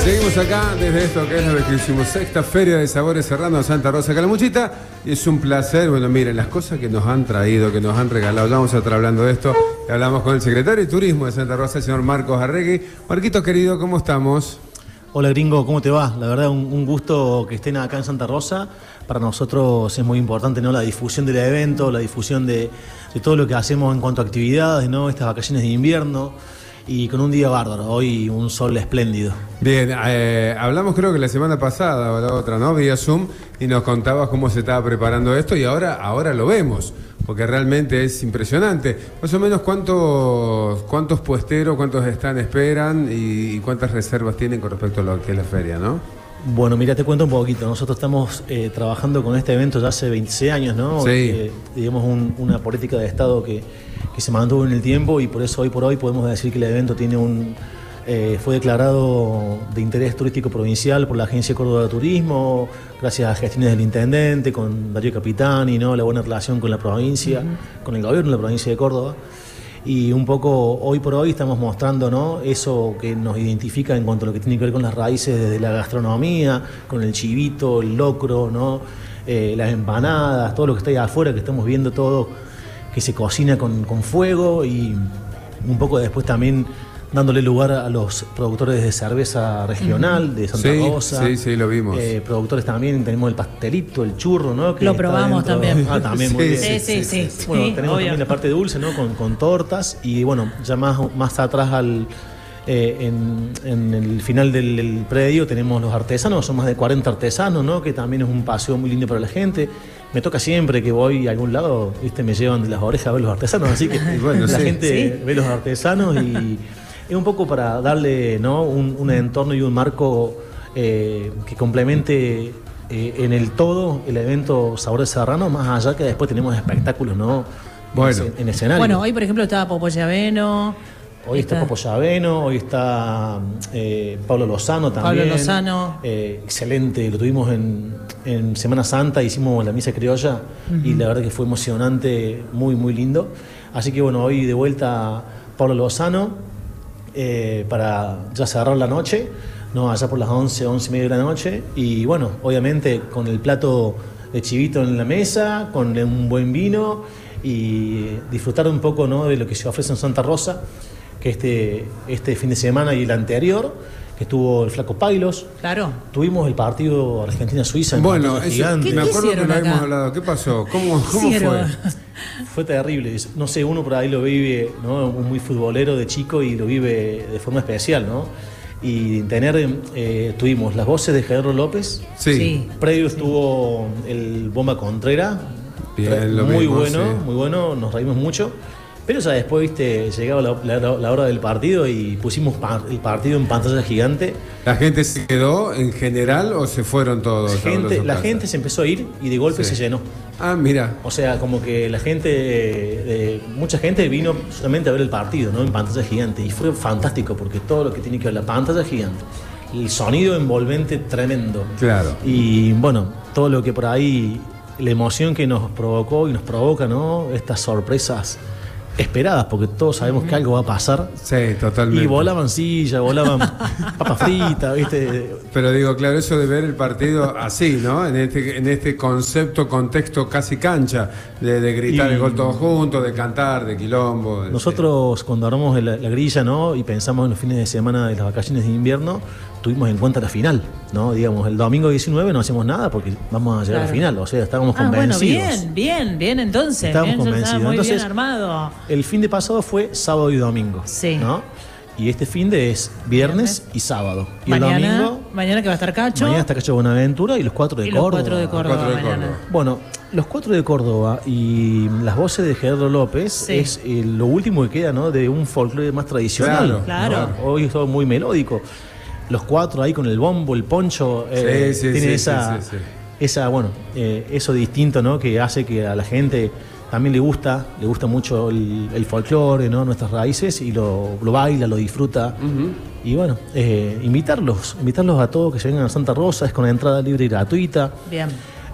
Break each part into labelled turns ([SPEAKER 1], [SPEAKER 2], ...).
[SPEAKER 1] Seguimos acá desde esto que es la 26ª Feria de Sabores Serrano Santa Rosa Calamuchita. Y es un placer, bueno, miren, las cosas que nos han traído, que nos han regalado. Ya vamos a estar hablando de esto. Hablamos con el secretario de Turismo de Santa Rosa, el señor Marcos Arregui. Marquito, querido, ¿cómo estamos?
[SPEAKER 2] Hola, gringo, ¿cómo te va? La verdad, un gusto que estén acá en Santa Rosa. Para nosotros es muy importante, ¿no?, la difusión del evento, la difusión de todo lo que hacemos en cuanto a actividades, ¿no?, estas vacaciones de invierno. Y con un día bárbaro, hoy un sol espléndido.
[SPEAKER 1] Bien, hablamos creo que la semana pasada o la otra, ¿no? Vía Zoom, y nos contabas cómo se estaba preparando esto y ahora lo vemos, porque realmente es impresionante. Más o menos cuántos puesteros, cuántos esperan y cuántas reservas tienen con respecto a lo que es la feria, ¿no?
[SPEAKER 2] Bueno, mira, te cuento un poquito. Nosotros estamos trabajando con este evento ya hace 26 años, ¿no?
[SPEAKER 1] Sí.
[SPEAKER 2] Digamos una política de Estado que se mantuvo en el tiempo y por eso hoy por hoy podemos decir que el evento tiene fue declarado de interés turístico provincial por la Agencia Córdoba de Turismo, gracias a gestiones del intendente, con Darío Capitani, ¿no?, la buena relación con la provincia, con el gobierno de la provincia de Córdoba. Y un poco hoy por hoy estamos mostrando, ¿no?, eso que nos identifica en cuanto a lo que tiene que ver con las raíces desde la gastronomía, con el chivito, el locro, ¿no?, las empanadas, todo lo que está ahí afuera, que estamos viendo todo que se cocina con fuego, y un poco después también dándole lugar a los productores de cerveza regional de Santa Rosa.
[SPEAKER 1] Sí, lo vimos.
[SPEAKER 2] Productores también, tenemos el pastelito, el churro, ¿no? Que
[SPEAKER 3] lo probamos también.
[SPEAKER 2] También, muy bien.
[SPEAKER 3] Sí.
[SPEAKER 2] Bueno, tenemos también la parte dulce, ¿no? Con tortas, y bueno, ya más atrás en el final del predio tenemos los artesanos, son más de 40 artesanos, ¿no?, que también es un paseo muy lindo para la gente. Me toca siempre que voy a algún lado, ¿viste?, me llevan de las orejas a ver los artesanos, así que bueno, la gente ve los artesanos, y es un poco para darle, ¿no?, un entorno y un marco que complemente en el todo el evento Sabores Serrano, más allá que después tenemos espectáculos, ¿no?,
[SPEAKER 1] bueno,
[SPEAKER 2] en escenario.
[SPEAKER 3] Bueno, hoy por ejemplo estaba Popo Llaveno.
[SPEAKER 2] Hoy está Popo Llaveno, hoy está Pablo Lozano también.
[SPEAKER 3] Pablo Lozano.
[SPEAKER 2] Excelente, lo tuvimos en Semana Santa, hicimos la misa criolla, y la verdad que fue emocionante, muy, muy lindo. Así que bueno, hoy de vuelta Pablo Lozano para ya cerrar la noche, ¿no?, allá por las 11:30 de la noche. Y bueno, obviamente con el plato de chivito en la mesa, con un buen vino, y disfrutar un poco, ¿no?, de lo que se ofrece en Santa Rosa, que este fin de semana y el anterior, que estuvo el Flaco Pailos.
[SPEAKER 3] Claro.
[SPEAKER 2] Tuvimos el partido Argentina-Suiza.
[SPEAKER 1] Bueno, eso, me acuerdo que lo habíamos
[SPEAKER 3] acá?
[SPEAKER 1] hablado. ¿Qué pasó? ¿Cómo fue?
[SPEAKER 2] Fue terrible. No sé, uno por ahí lo vive, ¿no?, muy futbolero de chico, y lo vive de forma especial, ¿no? Y tuvimos las voces de Gerardo López.
[SPEAKER 1] Sí.
[SPEAKER 2] Previo estuvo el Bomba Contreras.
[SPEAKER 1] Bien, lo
[SPEAKER 2] muy
[SPEAKER 1] vimos,
[SPEAKER 2] bueno,
[SPEAKER 1] sí.
[SPEAKER 2] Muy bueno, nos reímos mucho. Pero ya después, viste, llegaba la hora del partido y pusimos el partido en pantalla gigante.
[SPEAKER 1] ¿La gente se quedó en general o se fueron todos?
[SPEAKER 2] La gente se empezó a ir y de golpe se llenó.
[SPEAKER 1] Ah, mira.
[SPEAKER 2] O sea, como que la gente, mucha gente vino solamente a ver el partido, ¿no?, en pantalla gigante. Y fue fantástico, porque todo lo que tiene que ver la pantalla gigante, el sonido envolvente tremendo.
[SPEAKER 1] Claro.
[SPEAKER 2] Y bueno, todo lo que por ahí, la emoción que nos provocó y nos provoca, ¿no?, estas sorpresas esperadas, porque todos sabemos que algo va a pasar.
[SPEAKER 1] Sí, totalmente.
[SPEAKER 2] Y volaban sillas, volaban papas fritas, ¿viste?
[SPEAKER 1] Pero digo, claro, eso de ver el partido así, ¿no? En este concepto, contexto casi cancha, de gritar el gol todos juntos, de cantar, de quilombo.
[SPEAKER 2] Nosotros cuando armamos la grilla, ¿no?, y pensamos en los fines de semana de las vacaciones de invierno, tuvimos en cuenta la final, ¿no? Digamos, el domingo 19 no hacemos nada porque vamos a llegar a la final, o sea, estábamos convencidos.
[SPEAKER 3] Bueno, bien, entonces.
[SPEAKER 2] Estábamos convencidos.
[SPEAKER 3] Estaba muy
[SPEAKER 2] Entonces,
[SPEAKER 3] bien armado.
[SPEAKER 2] El fin de pasado fue sábado y domingo,
[SPEAKER 3] sí,
[SPEAKER 2] ¿no? Y este fin de es viernes y sábado. Y
[SPEAKER 3] mañana,
[SPEAKER 2] el domingo,
[SPEAKER 3] mañana que va a estar Cacho.
[SPEAKER 2] Mañana está Cacho Buenaventura y los 4 de Córdoba.
[SPEAKER 3] Los 4 de Córdoba mañana.
[SPEAKER 2] Bueno, los 4 de Córdoba y las voces de Gerardo López es lo último que queda, ¿no?, de un folclore más tradicional.
[SPEAKER 3] Claro.
[SPEAKER 2] ¿no? Hoy es todo muy melódico. Los 4 ahí con el bombo, el poncho, tiene esa, bueno, eso distinto, ¿no?, que hace que a la gente también le gusta mucho el folclore, ¿no?, nuestras raíces, y lo baila, lo disfruta. Y bueno, invitarlos a todos que se vengan a Santa Rosa, es con entrada libre y gratuita.
[SPEAKER 3] Bien.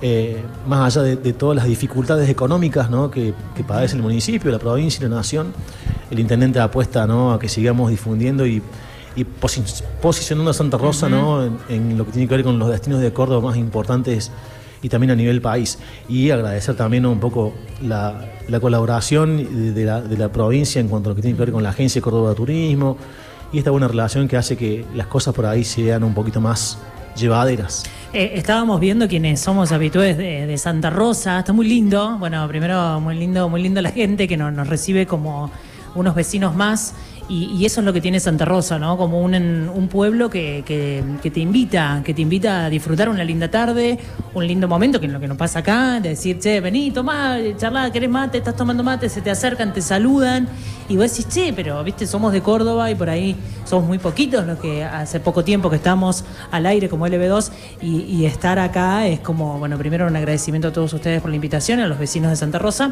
[SPEAKER 2] Más allá de todas las dificultades económicas, ¿no?, que padece el municipio, la provincia y la nación, el intendente apuesta, ¿no?, a que sigamos difundiendo y y posicionando a Santa Rosa, ¿no? en lo que tiene que ver con los destinos de Córdoba más importantes y también a nivel país. Y agradecer también un poco la colaboración de la provincia en cuanto a lo que tiene que ver con la Agencia de Córdoba de Turismo y esta buena relación que hace que las cosas por ahí sean un poquito más llevaderas.
[SPEAKER 3] Estábamos viendo quienes somos habitués de Santa Rosa, está muy lindo. Bueno, primero muy lindo la gente que nos recibe como unos vecinos más. Y eso es lo que tiene Santa Rosa, ¿no? Como un pueblo que te invita a disfrutar una linda tarde, un lindo momento, que es lo que nos pasa acá, de decir, che, vení, tomá, charlá, ¿querés mate? ¿Estás tomando mate? Se te acercan, te saludan, y vos decís, che, pero, viste, somos de Córdoba y por ahí somos muy poquitos los que hace poco tiempo que estamos al aire como LB2, y estar acá es como, bueno, primero un agradecimiento a todos ustedes por la invitación, a los vecinos de Santa Rosa.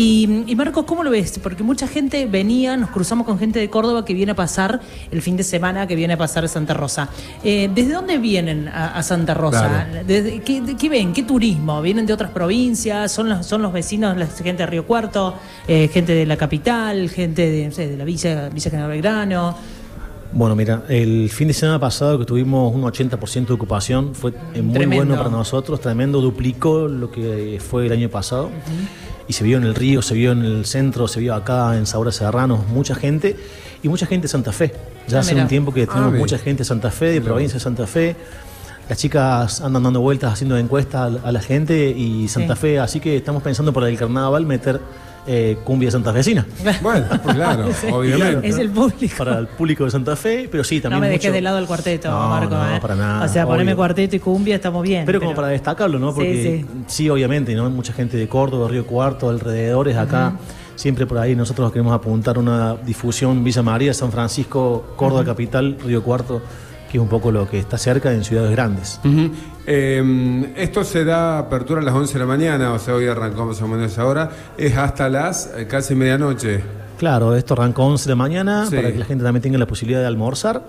[SPEAKER 3] Y Marcos, ¿cómo lo ves? Porque mucha gente venía, nos cruzamos con gente de Córdoba que viene a pasar el fin de semana, que viene a pasar Santa Rosa. ¿Desde dónde vienen a Santa Rosa?
[SPEAKER 1] Claro.
[SPEAKER 3] ¿Qué ven? ¿Qué turismo? ¿Vienen de otras provincias? ¿Son los vecinos, la gente de Río Cuarto? ¿Gente de la capital? ¿Gente de la Villa General Belgrano?
[SPEAKER 2] Bueno, mira, el fin de semana pasado que tuvimos un 80% de ocupación fue muy
[SPEAKER 3] Tremendo.
[SPEAKER 2] bueno para nosotros, tremendo, duplicó lo que fue el año pasado. Y se vio en el río, se vio en el centro, se vio acá en Saura Serranos, mucha gente y mucha gente de Santa Fe. Ya hace
[SPEAKER 3] mira.
[SPEAKER 2] un tiempo que tenemos
[SPEAKER 1] mira.
[SPEAKER 2] mucha gente de Santa Fe, de provincia de Santa Fe. Las chicas andan dando vueltas haciendo encuestas a la gente y Santa
[SPEAKER 3] Sí.
[SPEAKER 2] Fe, así que estamos pensando para el carnaval meter cumbia santafesina.
[SPEAKER 1] Bueno, claro, obviamente.
[SPEAKER 3] Es el público.
[SPEAKER 2] Para el público de Santa Fe, pero sí, también
[SPEAKER 3] No me dejes
[SPEAKER 2] mucho-
[SPEAKER 3] de lado el cuarteto,
[SPEAKER 2] No,
[SPEAKER 3] Marco.
[SPEAKER 2] no, para nada,
[SPEAKER 3] O sea, poneme
[SPEAKER 2] obvio.
[SPEAKER 3] cuarteto y cumbia, estamos bien.
[SPEAKER 2] Pero como para destacarlo, ¿no? Porque sí, obviamente, ¿no? Mucha gente de Córdoba, Río Cuarto, alrededores, acá. Siempre por ahí nosotros queremos apuntar una difusión Villa María, San Francisco, Córdoba capital, Río Cuarto, que es un poco lo que está cerca en ciudades grandes.
[SPEAKER 1] Ujú. Esto se da apertura a las 11 de la mañana, o sea, hoy arrancamos a menos ahora, es hasta las casi medianoche.
[SPEAKER 2] Claro, esto arrancó 11 de la mañana
[SPEAKER 1] Sí.
[SPEAKER 2] para que la gente también tenga la posibilidad de almorzar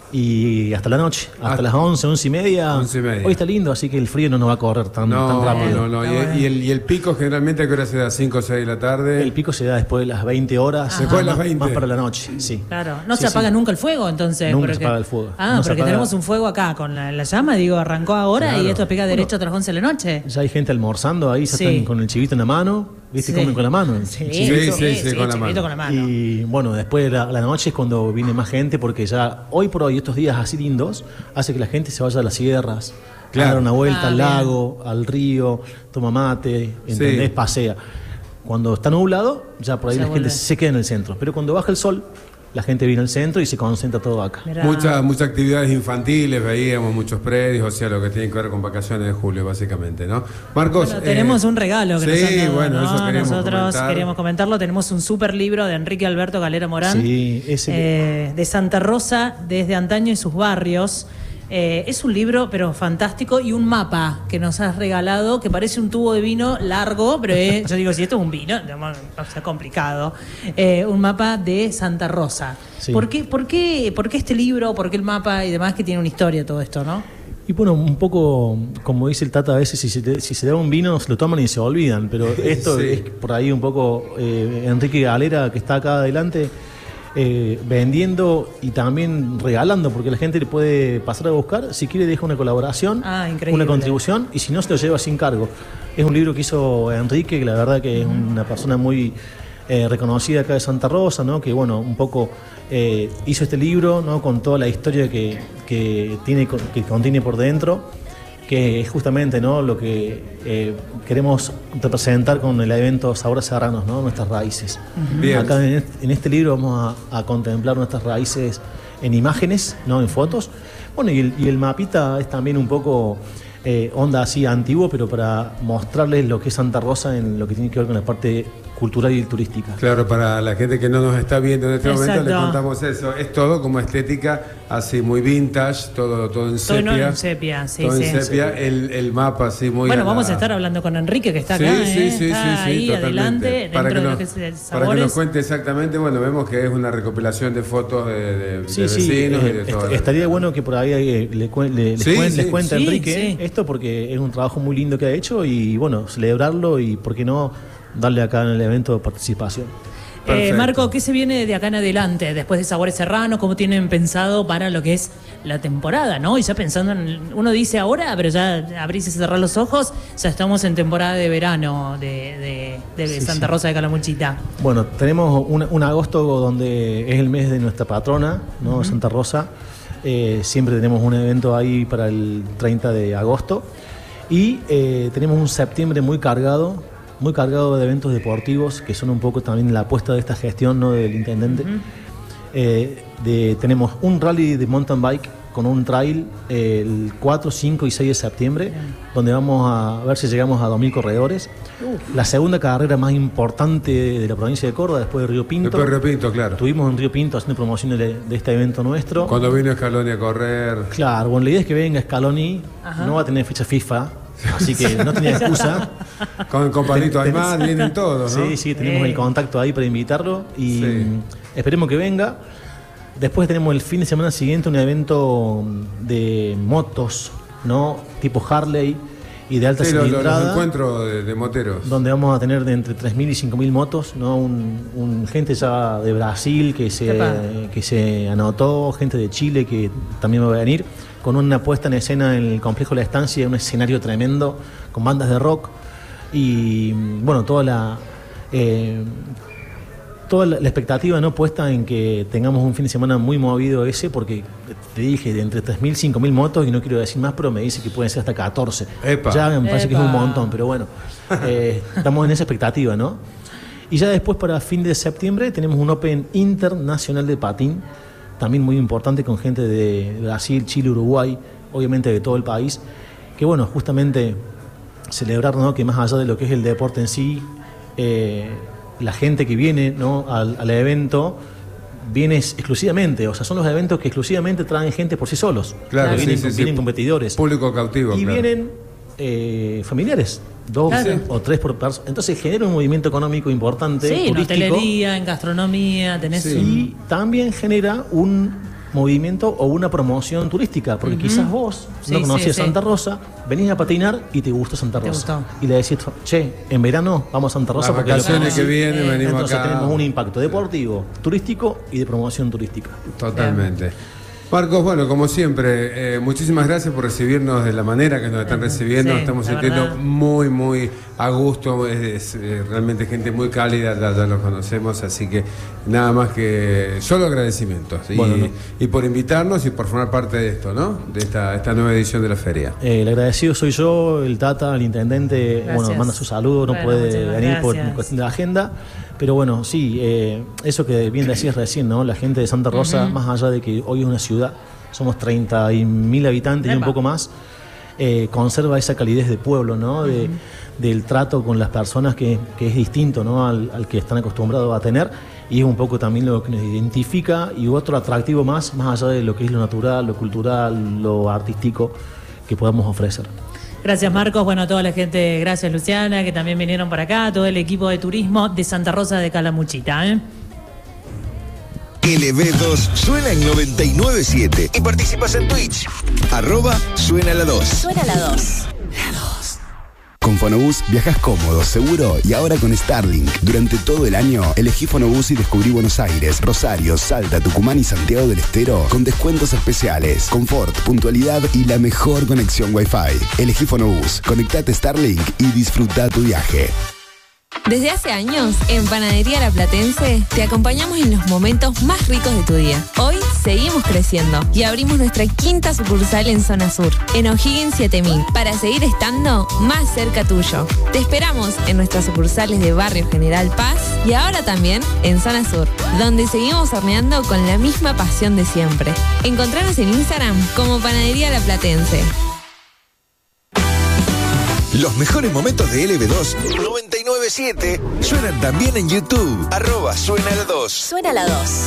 [SPEAKER 2] y hasta la noche, hasta las 11, 11 y media.
[SPEAKER 1] 11:30.
[SPEAKER 2] Hoy está lindo, así que el frío no nos va a correr tan rápido.
[SPEAKER 1] No.
[SPEAKER 3] Está bueno.
[SPEAKER 1] Y el pico generalmente a qué hora se da, 5 o 6 de la tarde.
[SPEAKER 2] El pico se da después de las 20 horas.
[SPEAKER 1] Después de las
[SPEAKER 2] más-
[SPEAKER 1] 20.
[SPEAKER 2] Más para la noche, sí.
[SPEAKER 3] Claro, no
[SPEAKER 2] Sí,
[SPEAKER 3] se
[SPEAKER 2] sí.
[SPEAKER 3] apaga nunca el fuego, entonces.
[SPEAKER 2] Nunca
[SPEAKER 3] porque-
[SPEAKER 2] se apaga el fuego.
[SPEAKER 3] Ah,
[SPEAKER 2] No se
[SPEAKER 3] porque
[SPEAKER 2] apaga-
[SPEAKER 3] tenemos un fuego acá con la llama, digo, arrancó ahora
[SPEAKER 1] Claro.
[SPEAKER 3] y esto pega derecho hasta las 11 de la noche.
[SPEAKER 2] Ya hay gente almorzando ahí, ya
[SPEAKER 3] Sí.
[SPEAKER 2] están con el chivito en la mano, ¿viste?
[SPEAKER 3] Sí.
[SPEAKER 2] Comen con la mano.
[SPEAKER 3] Sí,
[SPEAKER 1] Sí, con la
[SPEAKER 3] chivito
[SPEAKER 1] mano.
[SPEAKER 3] con la mano.
[SPEAKER 2] Y bueno, después de la noche es cuando viene más gente, porque ya hoy por hoy, estos días así lindos, hace que la gente se vaya a las sierras,
[SPEAKER 1] Claro.
[SPEAKER 2] a dar una vuelta
[SPEAKER 3] Ah,
[SPEAKER 2] al
[SPEAKER 3] bien.
[SPEAKER 2] lago, al río, toma mate, ¿entendés?
[SPEAKER 1] Sí.
[SPEAKER 2] Pasea. Cuando está nublado, ya por ahí
[SPEAKER 3] Se
[SPEAKER 2] la
[SPEAKER 3] vuelve.
[SPEAKER 2] gente se queda en el centro. Pero cuando baja el sol, la gente viene al centro y se concentra todo acá.
[SPEAKER 3] Mirá.
[SPEAKER 1] Muchas actividades infantiles, veíamos muchos predios, o sea, lo que tiene que ver con vacaciones de julio, básicamente, ¿no? Marcos.
[SPEAKER 3] Bueno, tenemos un regalo que
[SPEAKER 1] sí,
[SPEAKER 3] nos han dado,
[SPEAKER 1] bueno,
[SPEAKER 3] ¿no?
[SPEAKER 1] eso queríamos
[SPEAKER 3] Nosotros
[SPEAKER 1] comentar.
[SPEAKER 3] queríamos comentarlo. Tenemos un super libro de Enrique Alberto Galera Morán,
[SPEAKER 2] Sí, ese
[SPEAKER 3] de Santa Rosa desde antaño y sus barrios. Es un libro, pero fantástico, y un mapa que nos has regalado que parece un tubo de vino largo, pero yo digo, si esto es un vino, o sea, complicado. Un mapa de Santa Rosa.
[SPEAKER 2] Sí.
[SPEAKER 3] ¿Por qué este libro? ¿Por qué el mapa y demás, que tiene una historia todo esto, no?
[SPEAKER 2] Y bueno, un poco, como dice el Tata, a veces si se da un vino se lo toman y se olvidan, pero esto
[SPEAKER 1] Sí.
[SPEAKER 2] es por ahí un poco Enrique Galera, que está acá adelante, vendiendo y también regalando, porque la gente le puede pasar a buscar, si quiere deja una colaboración,
[SPEAKER 3] Ah, increíble.
[SPEAKER 2] una contribución, y si no se lo lleva sin cargo. Es un libro que hizo Enrique, que la verdad que es una persona muy reconocida acá de Santa Rosa, ¿no? Que bueno, un poco hizo este libro, ¿no? Con toda la historia que contiene por dentro, que es justamente, ¿no? Lo que queremos representar con el evento Saura Serranos, ¿no? Nuestras raíces.
[SPEAKER 1] Bien.
[SPEAKER 2] Acá en este libro vamos a contemplar nuestras raíces en imágenes, no en fotos. Bueno, y el mapita es también un poco onda así antiguo, pero para mostrarles lo que es Santa Rosa en lo que tiene que ver con la parte cultural y turística.
[SPEAKER 1] Claro, para la gente que no nos está viendo en este momento,
[SPEAKER 3] Exacto.
[SPEAKER 1] le contamos eso. Es todo como estética, así muy vintage, todo en
[SPEAKER 3] Todo
[SPEAKER 1] sepia.
[SPEAKER 3] en sepia, sí,
[SPEAKER 1] Todo
[SPEAKER 3] sí.
[SPEAKER 1] en sepia, el mapa así muy...
[SPEAKER 3] Bueno,
[SPEAKER 1] a la-
[SPEAKER 3] vamos a estar hablando con Enrique, que está
[SPEAKER 1] Sí,
[SPEAKER 3] acá,
[SPEAKER 1] sí, sí,
[SPEAKER 3] está
[SPEAKER 1] sí,
[SPEAKER 3] ahí
[SPEAKER 1] totalmente.
[SPEAKER 3] adelante,
[SPEAKER 1] Para
[SPEAKER 3] dentro
[SPEAKER 1] que
[SPEAKER 3] de lo
[SPEAKER 1] nos-
[SPEAKER 3] que es el
[SPEAKER 1] Para que
[SPEAKER 3] sabores.
[SPEAKER 1] nos cuente exactamente, bueno, vemos que es una recopilación de fotos de
[SPEAKER 2] Sí, sí,
[SPEAKER 1] vecinos y de todo.
[SPEAKER 2] estaría bueno que por ahí les cuente
[SPEAKER 3] Sí,
[SPEAKER 2] Enrique
[SPEAKER 3] sí.
[SPEAKER 2] esto, porque es un trabajo muy lindo que ha hecho y bueno, celebrarlo y por qué no darle acá en el evento de participación.
[SPEAKER 3] Marco, ¿qué se viene de acá en adelante? Después de Sabores Serrano, ¿cómo tienen pensado para lo que es la temporada, ¿no? Y ya pensando uno dice ahora, pero ya abrís y cerrás los ojos, ya estamos en temporada de verano de Santa Rosa de Calamuchita.
[SPEAKER 2] Bueno, tenemos un agosto donde es el mes de nuestra patrona, ¿no? Santa Rosa. Siempre tenemos un evento ahí para el 30 de agosto. Y tenemos un septiembre muy cargado de eventos deportivos, que son un poco también la apuesta de esta gestión, ¿no? Del intendente. Tenemos un rally de mountain bike con un trail el 4, 5 y 6 de septiembre, donde vamos a ver si llegamos a 2.000 corredores. La segunda carrera más importante de la provincia de Córdoba, después de Río Pinto.
[SPEAKER 1] Después de Río Pinto, claro.
[SPEAKER 2] Estuvimos en Río Pinto haciendo promoción de este evento nuestro.
[SPEAKER 1] Cuando vino Scaloni a correr.
[SPEAKER 2] Claro, bueno, la idea es que venga Scaloni, no va a tener fecha FIFA, así que no tenía excusa.
[SPEAKER 1] Con Palito Aymar vienen todos, ¿no?
[SPEAKER 2] Sí, tenemos el contacto ahí para invitarlo y esperemos que venga. Después tenemos el fin de semana siguiente un evento de motos, ¿no? Tipo Harley y de alta cilindrada.
[SPEAKER 1] Los encuentros de moteros.
[SPEAKER 2] Donde vamos a tener de entre 3.000 y 5.000 motos, ¿no? Gente ya de Brasil que se anotó, gente de Chile que también va a venir, con una puesta en escena en el Complejo La Estancia, un escenario tremendo, con bandas de rock y, bueno, toda la expectativa, ¿no? Puesta en que tengamos un fin de semana muy movido porque te dije de entre 3.000 y 5.000 motos y no quiero decir más, pero me dice que pueden ser hasta 14. Ya me parece que es un montón, pero bueno, estamos en esa expectativa, ¿no? Y ya después para fin de septiembre tenemos un Open Internacional de Patín, también muy importante, con gente de Brasil, Chile, Uruguay, obviamente de todo el país, que bueno, justamente celebrar, ¿no? Que más allá de lo que es el deporte en sí, la gente que viene, ¿no? al evento viene exclusivamente, o sea, son los eventos que exclusivamente traen gente por sí solos.
[SPEAKER 1] Claro,
[SPEAKER 2] vienen competidores.
[SPEAKER 1] Público cautivo.
[SPEAKER 2] Y vienen familiares, 2 o 3 por persona. Entonces genera un movimiento económico importante.
[SPEAKER 3] Sí,
[SPEAKER 2] turístico,
[SPEAKER 3] en hotelería, en gastronomía, tenés
[SPEAKER 2] y también genera un movimiento o una promoción turística, porque quizás vos no conocías Santa Rosa, venís a patinar y te gustó Santa Rosa. Y le decís, en verano vamos a Santa Rosa
[SPEAKER 1] porque las vacaciones que vienen venimos
[SPEAKER 2] entonces
[SPEAKER 1] acá.
[SPEAKER 2] Tenemos un impacto deportivo, turístico y de promoción turística.
[SPEAKER 1] Totalmente. Marcos, bueno, como siempre, muchísimas gracias por recibirnos de la manera que nos están recibiendo. Nos estamos sintiendo muy, muy a gusto. Es realmente gente muy cálida, ya los conocemos, así que nada más que solo agradecimientos. Y por invitarnos y por formar parte de esto, ¿no? De esta nueva edición de la feria.
[SPEAKER 2] El agradecido soy yo, el Tata, el intendente, manda su saludo, no puede venir por cuestión de la agenda. Pero bueno, sí, eso que bien decías recién, ¿no? La gente de Santa Rosa, más allá de que hoy es una ciudad, somos 30.000 habitantes y un poco más, conserva esa calidez de pueblo, ¿no? Del trato con las personas que es distinto, ¿no? al que están acostumbrados a tener, y es un poco también lo que nos identifica y otro atractivo más allá de lo que es lo natural, lo cultural, lo artístico que podamos ofrecer.
[SPEAKER 3] Gracias, Marcos. Bueno, a toda la gente, gracias, Luciana, que también vinieron por acá, todo el equipo de turismo de Santa Rosa de Calamuchita.
[SPEAKER 4] LB2 suena en 99.7 y participas en Twitch. @suena la 2.
[SPEAKER 5] Suena la 2.
[SPEAKER 6] Con Fonobús viajas cómodo, seguro y ahora con Starlink. Durante todo el año, elegí Fonobús y descubrí Buenos Aires, Rosario, Salta, Tucumán y Santiago del Estero con descuentos especiales, confort, puntualidad y la mejor conexión Wi-Fi. Elegí Fonobús, conectate Starlink y disfruta tu viaje.
[SPEAKER 5] Desde hace años, en Panadería La Platense, te acompañamos en los momentos más ricos de tu día. Hoy seguimos creciendo y abrimos nuestra 5ª sucursal en Zona Sur, en O'Higgins 7000, para seguir estando más cerca tuyo. Te esperamos en nuestras sucursales de Barrio General Paz y ahora también en Zona Sur, donde seguimos horneando con la misma pasión de siempre. Encontranos en Instagram como Panadería La Platense.
[SPEAKER 4] Los mejores momentos de LB2 99.7 suenan también en YouTube. @suena la 2.
[SPEAKER 5] Suena la 2.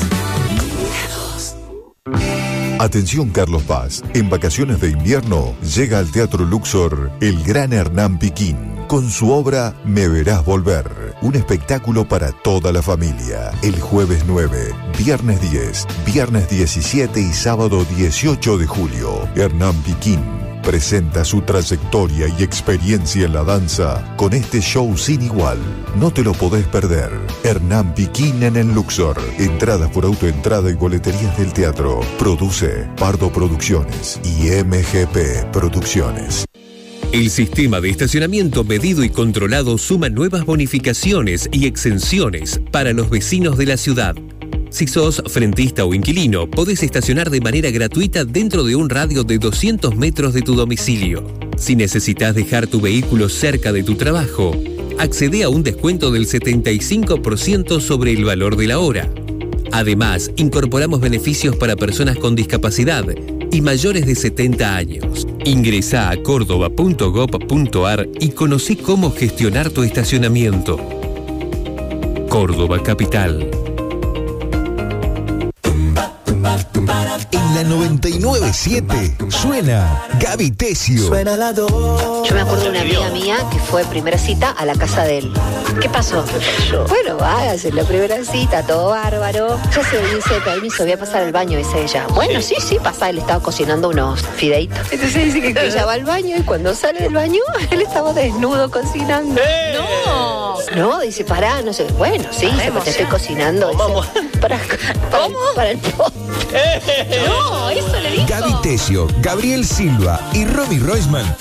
[SPEAKER 7] Atención Carlos Paz, en vacaciones de invierno llega al Teatro Luxor el gran Hernán Piquín con su obra Me Verás Volver, un espectáculo para toda la familia. El jueves 9, viernes 10, viernes 17 y sábado 18 de julio. Hernán Piquín, presenta su trayectoria y experiencia en la danza con este show sin igual. No te lo podés perder. Hernán Piquín en el Luxor. Entradas por autoentrada y boleterías del teatro. Produce Pardo Producciones y MGP Producciones.
[SPEAKER 8] El sistema de estacionamiento medido y controlado suma nuevas bonificaciones y exenciones para los vecinos de la ciudad. Si sos frentista o inquilino, podés estacionar de manera gratuita dentro de un radio de 200 metros de tu domicilio. Si necesitas dejar tu vehículo cerca de tu trabajo, accede a un descuento del 75% sobre el valor de la hora. Además, incorporamos beneficios para personas con discapacidad y mayores de 70 años. Ingresá a córdoba.gov.ar y conocí cómo gestionar tu estacionamiento. Córdoba Capital.
[SPEAKER 4] En la 99.7 suena Gaby Tesio.
[SPEAKER 9] Yo me acuerdo de una amiga mía que fue primera cita a la casa de él. ¿Qué pasó? Bueno, va a hacer la primera cita, todo bárbaro. Ya se dice, permiso, voy a pasar al baño, dice ella. Bueno, sí, pasa, él estaba cocinando unos fideitos. Entonces dice que ella va al baño y cuando sale del baño, él estaba desnudo cocinando. No, dice, pará, no sé. Bueno, sí, dice, pues te estoy cocinando. Dice, para el postre.
[SPEAKER 5] No, eso le dijo.
[SPEAKER 4] Gaby Tesio, Gabriel Silva y Romy Roisman